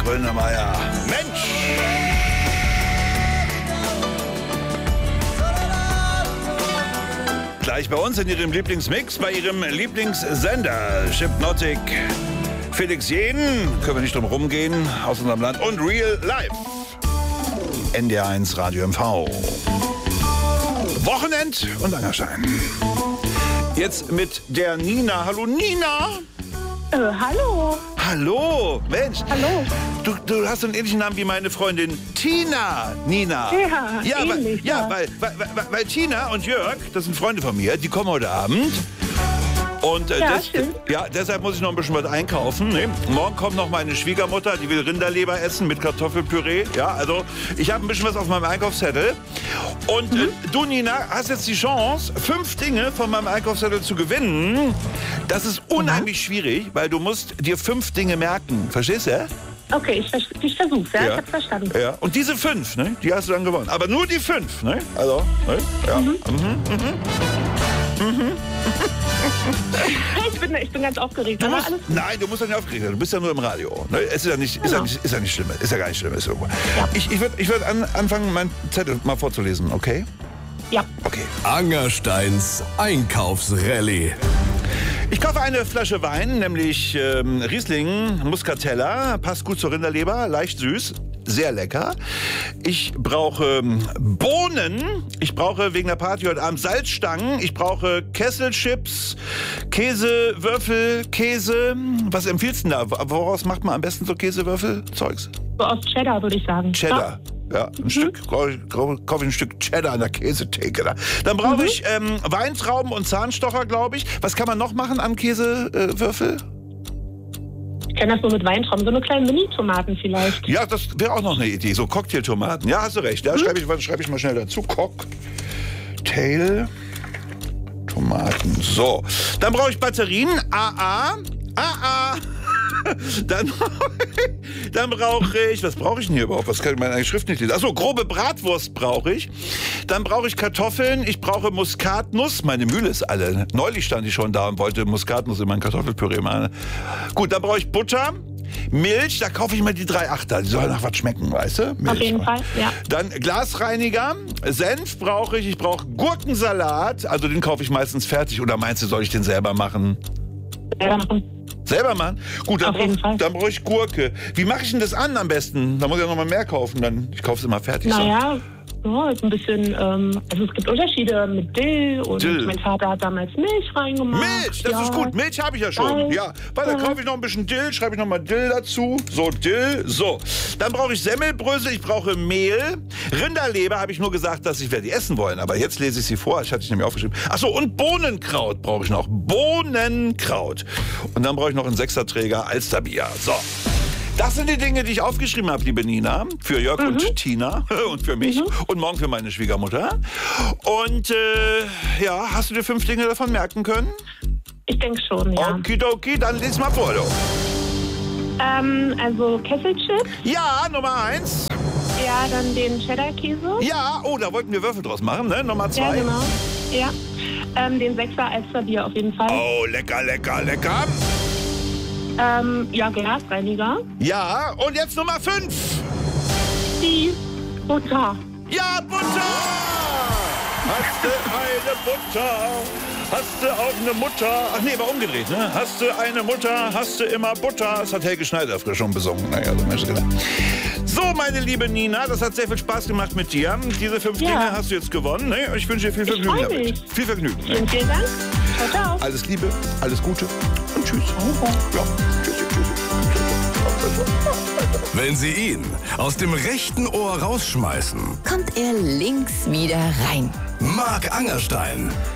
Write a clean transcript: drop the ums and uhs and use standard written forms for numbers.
Grönemeyer. Mensch! Gleich bei uns in Ihrem Lieblingsmix, bei Ihrem Lieblingssender. Hypnotic, Felix Jähn, können wir nicht drum rumgehen, aus unserem Land. Und Real Life. NDR1 Radio MV. Wochenend und Angerstein. Jetzt mit der Nina. Hallo Nina. Hallo. Hallo. Mensch. Hallo. Du hast einen ähnlichen Namen wie meine Freundin Tina. Nina. Ja, ähnlich, weil Tina und Jörg, das sind Freunde von mir, die kommen heute Abend. Und deshalb muss ich noch ein bisschen was einkaufen. Ne? Morgen kommt noch meine Schwiegermutter, die will Rinderleber essen mit Kartoffelpüree. Ja, also ich habe ein bisschen was auf meinem Einkaufszettel. Und du, Nina, hast jetzt die Chance, 5 Dinge von meinem Einkaufszettel zu gewinnen. Das ist unheimlich schwierig, weil du musst dir 5 Dinge merken. Verstehst du? Okay, ich versuch's, ja? Ich hab's verstanden. Ja. Und diese 5, ne, die hast du dann gewonnen. Aber nur die 5, ne? Also, ne? Ja. Ich bin ganz aufgeregt. Nein, du musst ja nicht aufgeregt sein. Du bist ja nur im Radio. Ne? Es ist ja nicht schlimm. Ist ja gar nicht schlimm. Ja. Ich würd anfangen, meinen Zettel mal vorzulesen, okay? Ja. Okay. Angersteins Einkaufsrallye. Ich kaufe eine Flasche Wein, nämlich Riesling Muscatella. Passt gut zur Rinderleber, leicht süß. Sehr lecker. Ich brauche Bohnen. Ich brauche wegen der Party heute Abend Salzstangen. Ich brauche Kesselchips, Käsewürfel, Käse. Was empfiehlst du denn da? Woraus macht man am besten so Käsewürfel-Zeugs? So aus Cheddar, würde ich sagen. Cheddar. Ja, ein Stück, kaufe ich ein Stück Cheddar an der Käsetheke da. Dann brauche ich Weintrauben und Zahnstocher, glaube ich. Was kann man noch machen an Käsewürfel? Ich kenne das nur mit Weintrauben, so eine kleine Mini-Tomaten vielleicht. Ja, das wäre auch noch eine Idee, so Cocktailtomaten. Ja, hast du recht. Ja, schreibe ich mal schnell dazu. Cocktail Tomaten. So, dann brauche ich Batterien. AA. Dann brauche ich, was brauche ich denn hier überhaupt? Was kann ich meine Schrift nicht lesen? Achso, grobe Bratwurst brauche ich. Dann brauche ich Kartoffeln. Ich brauche Muskatnuss. Meine Mühle ist alle. Neulich stand ich schon da und wollte Muskatnuss in mein Kartoffelpüree machen. Gut, dann brauche ich Butter. Milch, da kaufe ich mal die 3 Achter. Die sollen nach was schmecken, weißt du? Milch. Auf jeden Fall, ja. Dann Glasreiniger. Senf brauche ich. Ich brauche Gurkensalat. Also den kaufe ich meistens fertig. Oder meinst du, soll ich den selber machen? Selber machen? Gut, dann brauche ich Gurke. Wie mache ich denn das am besten? Da muss ich ja noch mal mehr kaufen. Ich kaufe es immer fertig. Naja, ja, ist ein bisschen, also es gibt Unterschiede mit Dill und mein Vater hat damals Milch reingemacht. Milch, das ist gut. Milch habe ich ja schon. Ja, weil dann kaufe ich noch ein bisschen Dill, schreibe ich noch mal Dill dazu. So, Dill, so. Dann brauche ich Semmelbrösel, ich brauche Mehl. Rinderleber habe ich nur gesagt, dass ich werde die essen wollen, aber jetzt lese ich sie vor. Ich hatte es nämlich aufgeschrieben. Achso, und Bohnenkraut brauche ich noch. Bohnenkraut. Und dann brauche ich noch einen 6er-Träger Alsterbier. So. Das sind die Dinge, die ich aufgeschrieben habe, liebe Nina, für Jörg und Tina und für mich und morgen für meine Schwiegermutter. Und hast du dir 5 Dinge davon merken können? Ich denke schon, ja. Okidoki, dann lies mal vor, du. Also Kesselchips. Ja, Nummer 1. Ja, dann den Cheddar-Käse. Ja, da wollten wir Würfel draus machen, ne? Nummer 2. Ja, genau. Ja. Den 6er Alsterbier auf jeden Fall. Oh, lecker, lecker, lecker. Glasreiniger. Ja, und jetzt Nummer 5. Die Butter. Ja, Butter! Hast du eine Butter? Hast du auch eine Mutter? Ach nee, war umgedreht, ne? Hast du eine Mutter? Hast du immer Butter? Das hat Helge Schneider früher schon besungen. Naja, so Mensch gedacht. So, meine liebe Nina, das hat sehr viel Spaß gemacht mit dir. Diese 5 Dinge hast du jetzt gewonnen. Ne? Ich wünsche dir viel Vergnügen damit. Viel Vergnügen. Vielen Dank. Ciao, ciao. Alles Liebe, alles Gute und tschüss. Ja. Tschüss. Wenn Sie ihn aus dem rechten Ohr rausschmeißen, kommt er links wieder rein. Marc Angerstein